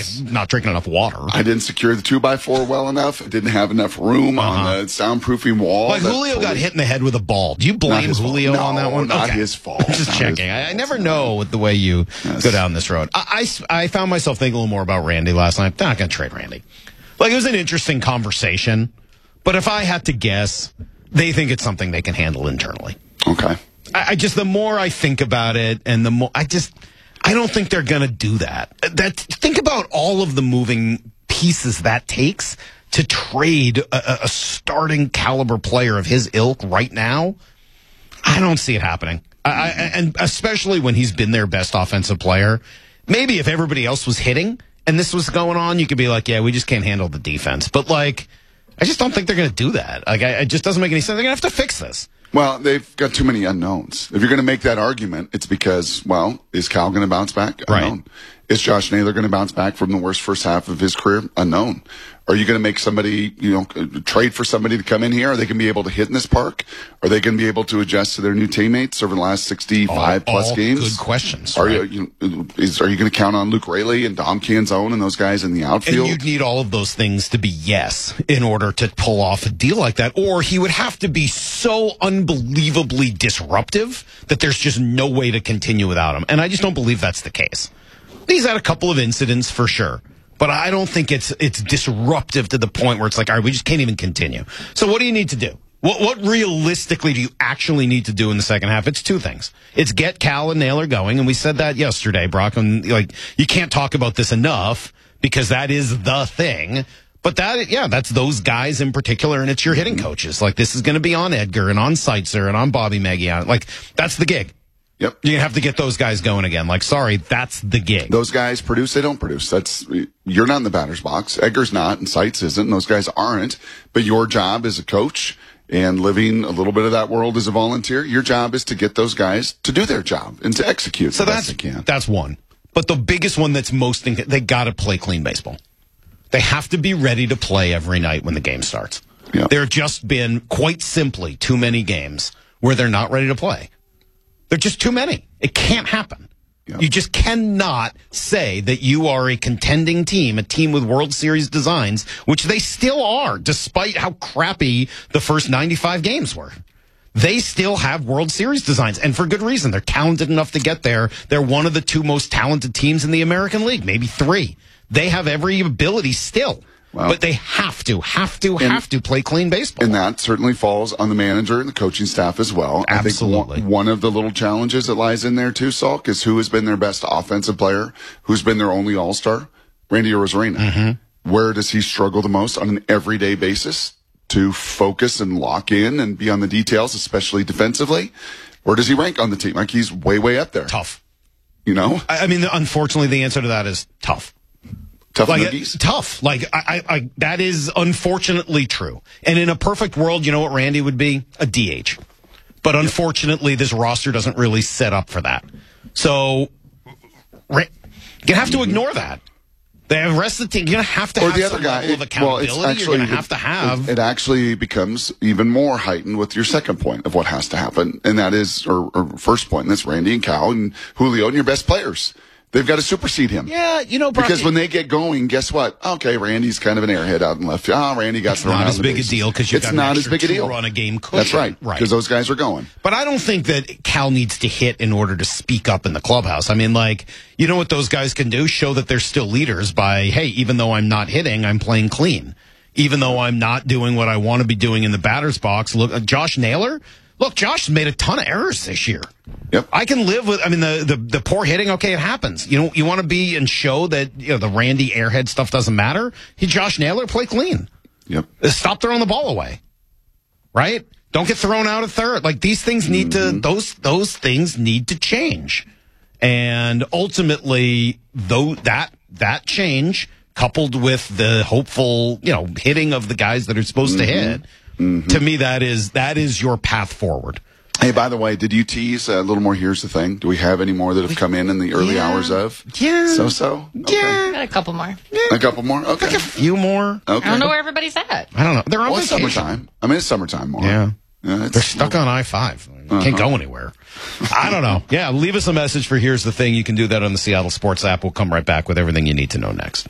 not drinking enough water. I didn't secure the 2x4 well enough. I didn't have enough room on the soundproofing wall. Like Julio got hit in the head with a ball. Do you blame Julio on that one? Not his fault. I'm just checking. I never know with the way you go down this road. I found myself thinking a little more about Randy last night. I'm not going to trade Randy. Like, it was an interesting conversation, but if I had to guess, they think it's something they can handle internally. Okay. I just, the more I think about it, and the more, I don't think they're going to do that. Think about all of the moving pieces that takes to trade a starting caliber player of his ilk right now. I don't see it happening. And especially when he's been their best offensive player. Maybe if everybody else was hitting and this was going on, you could be like, yeah, we just can't handle the defense. But, like, I just don't think they're going to do that. Like, it just doesn't make any sense. They're going to have to fix this. Well, they've got too many unknowns. If you're going to make that argument, it's because, well, is Cal going to bounce back? Unknown. Right. Is Josh Naylor going to bounce back from the worst first half of his career? Unknown. Are you going to make somebody, trade for somebody to come in here? Are they going to be able to hit in this park? Are they going to be able to adjust to their new teammates over the last 65 plus games? Good questions. Are you going to count on Luke Raley and Dom Canzone and those guys in the outfield? And you'd need all of those things to be yes in order to pull off a deal like that. Or he would have to be so unbelievably disruptive that there's just no way to continue without him. And I just don't believe that's the case. He's had a couple of incidents for sure. But I don't think it's disruptive to the point where it's like, all right, we just can't even continue. So what do you need to do? What realistically do you actually need to do in the second half? It's two things. It's get Cal and Naylor going, and we said that yesterday, Brock. And like, you can't talk about this enough because that is the thing. But that's those guys in particular, and it's your hitting coaches. Like, this is going to be on Edgar and on Seitzer and on Bobby Maggio. Like, that's the gig. Yep. You have to get those guys going again. Like, sorry, that's the gig. Those guys produce, they don't produce. You're not in the batter's box. Edgar's not, and Seitz isn't, and those guys aren't. But your job as a coach and living a little bit of that world as a volunteer, your job is to get those guys to do their job and to execute the best they can. That's one. But the biggest one that's they got to play clean baseball. They have to be ready to play every night when the game starts. Yep. There have just been, quite simply, too many games where they're not ready to play. They're just too many. It can't happen. Yep. You just cannot say that you are a contending team, a team with World Series designs, which they still are, despite how crappy the first 95 games were. They still have World Series designs, and for good reason. They're talented enough to get there. They're one of the two most talented teams in the American League, maybe three. They have every ability still. Well, but they have to play clean baseball. And that certainly falls on the manager and the coaching staff as well. Absolutely. I think one of the little challenges that lies in there too, Salk, is who has been their best offensive player, who's been their only all-star, Randy Arozarena. Mm-hmm. Where does he struggle the most on an everyday basis to focus and lock in and be on the details, especially defensively? Where does he rank on the team? Like, he's way, way up there. Tough. I mean, unfortunately, the answer to that is tough. Tough. I that is unfortunately true. And in a perfect world, you know what Randy would be? A DH. But unfortunately, this roster doesn't really set up for that. So you have to ignore that. The rest of the team, you're going to have to have some level of accountability. You're going to have. It actually becomes even more heightened with your second point of what has to happen. And that is, or first point, and that's Randy and Cal and Julio and your best players. They've got to supersede him. Yeah, Brock, because when they get going, guess what? Okay, Randy's kind of an airhead out in left. Randy got thrown out. It's not as big a deal because you've got an extra two-run a game cushion. That's right, because those guys are going. But I don't think that Cal needs to hit in order to speak up in the clubhouse. I mean, you know what those guys can do? Show that they're still leaders by, hey, even though I'm not hitting, I'm playing clean. Even though I'm not doing what I want to be doing in the batter's box. Look, Josh Naylor. Look, Josh made a ton of errors this year. Yep. I can live with, the poor hitting, okay, it happens. You want to be and show that, the Randy airhead stuff doesn't matter. Josh Naylor, play clean. Yep. Stop throwing the ball away. Right? Don't get thrown out at third. Like, these things need to, those things need to change. And ultimately, though, that change, coupled with the hopeful, hitting of the guys that are supposed to hit, to me, that is your path forward. Hey, by the way, did you tease a little more? Here's the thing. Do we have any more that have come in the early hours of? Yeah. So? Okay. Yeah. Got a couple more. A couple more? Okay. Like a few more. Okay. I don't know where everybody's at. I don't know. They're on it's summertime. It's summertime more. Yeah. They're stuck on I-5. Can't go anywhere. I don't know. Yeah, leave us a message for Here's the Thing. You can do that on the Seattle Sports app. We'll come right back with everything you need to know next.